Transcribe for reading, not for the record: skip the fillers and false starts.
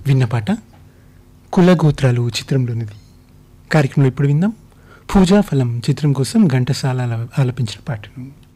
విన్న పాట కులగోత్రాలు చిత్రంలోనిది. కార్యక్రమంలో ఇప్పుడు విందాం పూజాఫలం చిత్రం కోసం ఘంటసాల ఆలపించిన పాటను.